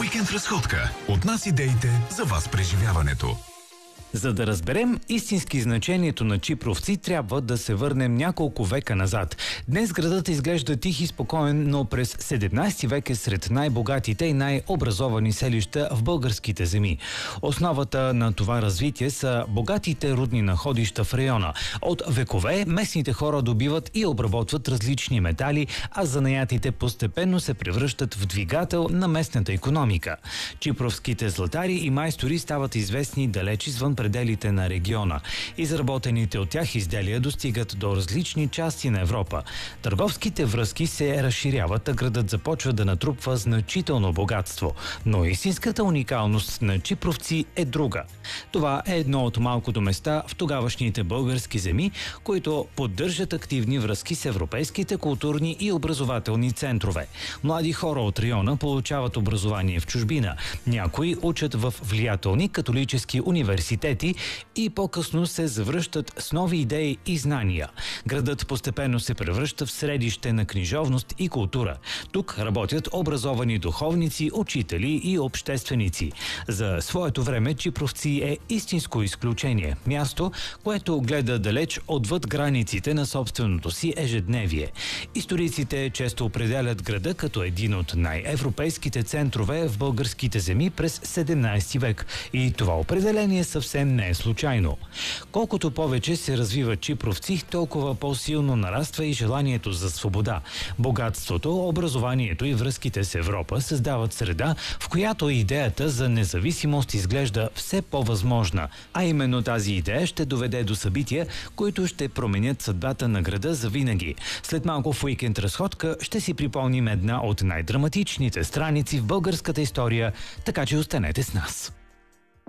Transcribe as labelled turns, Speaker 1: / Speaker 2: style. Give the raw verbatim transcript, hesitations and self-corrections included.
Speaker 1: Уикенд разходка. От нас идеите за вас преживяването.
Speaker 2: За да разберем истински значението на Чипровци, трябва да се върнем няколко века назад. Днес градът изглежда тих и спокоен, но през седемнайсети век е сред най-богатите и най-образовани селища в българските земи. Основата на това развитие са богатите рудни находища в района. От векове местните хора добиват и обработват различни метали, а занаятите постепенно се превръщат в двигател на местната икономика. Чипровските златари и майстори стават известни далеч извън пределите на региона. Изработените от тях изделия достигат до различни части на Европа. Търговските връзки се разширяват, а градът започва да натрупва значително богатство. Но истинската уникалност на Чипровци е друга. Това е едно от малкото места в тогавашните български земи, които поддържат активни връзки с европейските културни и образователни центрове. Млади хора от района получават образование в чужбина. Някои учат в влиятелни католически университети и по-късно се завръщат с нови идеи и знания. Градът постепенно се превръща в средище на книжовност и култура. Тук работят образовани духовници, учители и общественици. За своето време Чипровци е истинско изключение. Място, което гледа далеч отвъд границите на собственото си ежедневие. Историците често определят града като един от най-европейските центрове в българските земи през седемнайсети век. И това определение съвсем не е случайно. Колкото повече се развива Чипровци, толкова по-силно нараства и желанието за свобода. Богатството, образованието и връзките с Европа създават среда, в която идеята за независимост изглежда все по-възможна. А именно тази идея ще доведе до събития, които ще променят съдбата на града завинаги. След малко в Уикенд разходка ще си припомним една от най-драматичните страници в българската история, така че останете с нас.